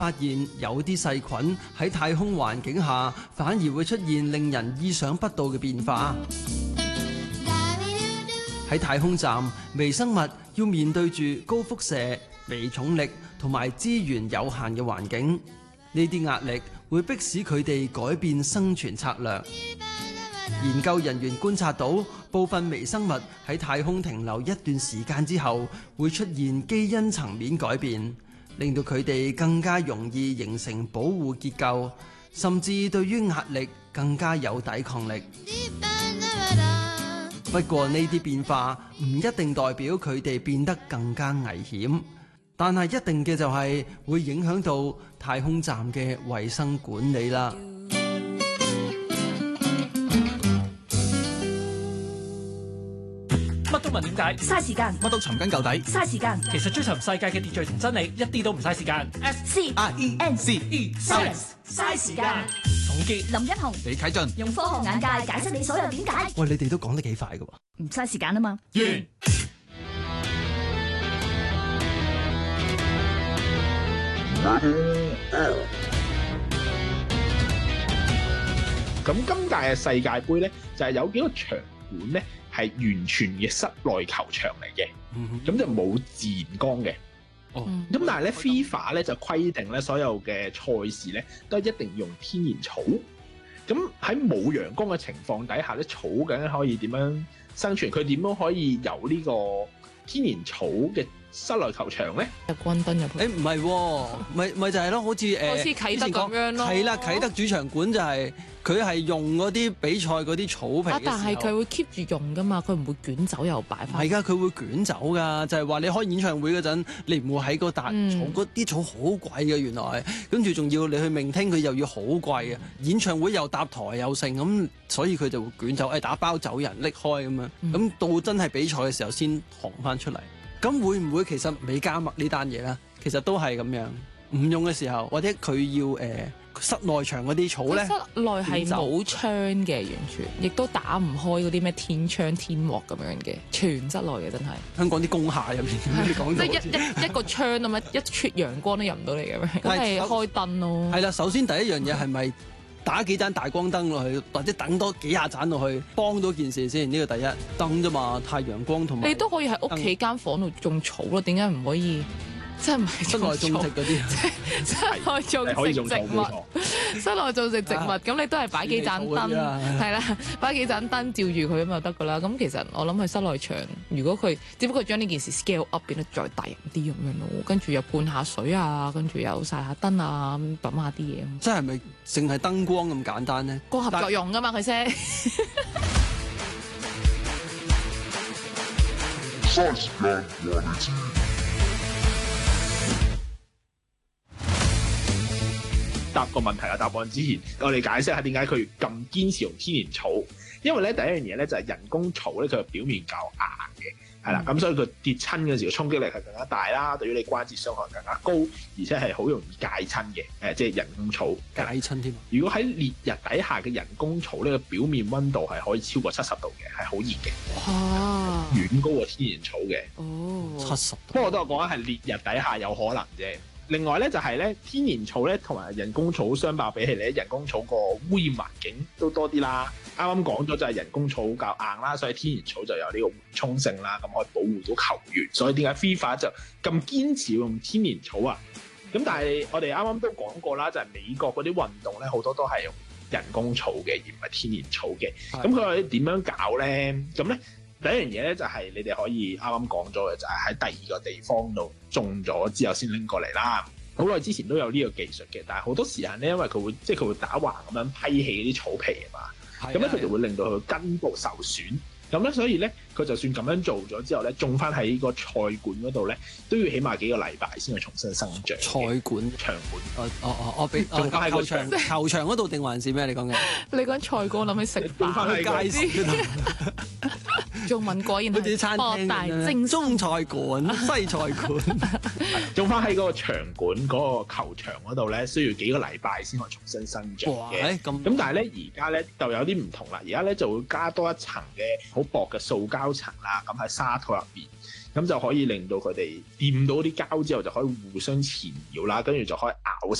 發現有啲細菌喺太空環境下反而會出現令人意想不到嘅變化。喺太空站，微生物要面對住高輻射、微重力同埋資源有限嘅環境，呢啲壓力會迫使佢哋改變生存策略。研究人員觀察到，部分微生物喺太空停留一段時間之後，會出現基因層面改變，令到佢哋更加容易形成保護結構，甚至對於壓力更加有抵抗力。不過呢啲變化唔一定代表佢哋變得更加危險，但係一定嘅就係會影響到太空站嘅衛生管理啦。 乜都問點解， 嘥時間； 乜都尋根究底， 嘥時間。 其實追尋世界嘅秩序同真理，一啲都唔嘥時間。 SCIENCE 嘥時間。 總結： 林一雄、 李啟俊用科學眼界解釋你所有點解。 喂，你哋都講得幾快㗎喎！ 唔嘥時間啊嘛。 完。 咁今屆嘅世界盃咧，就係有幾個場館咧係完全嘅室內球場嚟嘅，咁就冇自然光嘅。咁但係咧 FIFA 咧就規定咧，所有嘅賽事咧都係一定要用天然草。咁喺冇陽光嘅情況底下咧，草究竟可以點樣生存？佢點樣可以由呢個天然草嘅室內球場咧？ 入軍燈入去。 唔係喎，咪就係咯，好似啟德咁樣咯。 係啦，啟德主場館就係佢係用嗰啲比賽嗰啲草皮嘅時候。 但係佢會 keep 住用噶嘛，佢唔會捲走又擺翻。 係㗎，佢會捲走㗎，就係話你開演唱會嗰陣，你唔會喺嗰笪草，嗰啲草好貴嘅原來，跟住仲要你去明聽佢又要好貴嘅，演唱會又搭台又剩咁，所以佢就會捲走，打包走人拎開咁樣，咁到真係比賽嘅時候先行翻出嚟。咁會唔會其實美加墨呢單嘢咧？其實都係咁樣，唔用嘅時候，或者佢要室內場嗰啲草咧， 室內係冇窗嘅，完全亦都打唔開嗰啲咩天窗天幕咁樣嘅，全室內嘅真係。 香港啲工廈入面，你講到即係一個窗咁樣，一出陽光都入唔到嚟嘅咩？咁係開燈咯。 係啦，首先第一樣嘢係咪打幾盞大光燈落去，或者等多幾下盞落去，幫到件事先？呢個第一燈啫嘛，太陽光同埋你都可以喺屋企間房度種草咯，點解唔可以？即係唔係室內種植嗰啲， 室內種植植物，室內種植植物，咁你都係擺幾盞燈，係啦，擺幾盞燈照住佢咁就得噶啦。咁其實我諗喺室內場，如果佢只不過將呢件事 scale up 變得再大型啲咁樣咯，跟住又灌下水啊，跟住又曬下燈啊，揼下啲嘢。 即係咪淨係燈光咁簡單咧？ 光合作用噶嘛，佢先。 答個問題嘅答案之前，我哋解釋下點解佢咁堅持用天然草。因為咧第一樣嘢咧就係人工草咧，佢嘅表面較硬嘅，係啦，咁所以佢跌親嘅時候衝擊力係更加大啦，對於你關節傷害更加高，而且係好容易戒親嘅。即係人工草戒親添。如果喺烈日底下嘅人工草呢個表面溫度係可以超過70度嘅，係好熱嘅。 哇！ 遠高過天然草嘅。 哦 ，70度。 不過我都係講緊係烈日底下有可能啫。另外咧就係咧天然草咧同埋人工草相比比起咧，人工草個污染環境都多啲啦。啱啱講咗就係人工草較硬啦，所以天然草就有呢個緩衝性啦，咁可以保護到球員。所以點解 FIFA 就咁堅持用天然草啊？咁但係我哋啱啱都講過啦，就係美國嗰啲運動咧好多都係用人工草嘅，而唔係天然草嘅。咁佢可以點樣搞咧？咁咧？第一樣嘢咧就係你哋可以啱啱講咗嘅，就係喺第二個地方度種咗之後先拎過嚟啦。好耐之前都有呢個技術嘅，但係好多時間咧，因為佢會打橫咁樣批起啲草皮啊嘛，咁咧佢就會令到佢根部受損。咁咧所以咧佢就算咁樣做咗之後咧，種翻喺個賽館嗰度咧，都要起碼幾個禮拜先去重新生長。 賽館、 場館， 我俾種翻喺個球場嗰度定還是咩？你講嘅？ 你講賽館，諗起食種翻喺街市嗰度。 仲問過，然後啲餐廳中菜館、西菜館， 種翻喺嗰個場館嗰個球場嗰度咧，需要幾個禮拜先可以重新生長嘅。咁但係咧，而家咧就有啲唔同啦。而家咧就會加多一層嘅好薄嘅塑膠層啦，咁喺沙土入邊， 咁就可以令到佢哋掂到啲膠之後就可以互相纏繞啦，跟住就可以咬實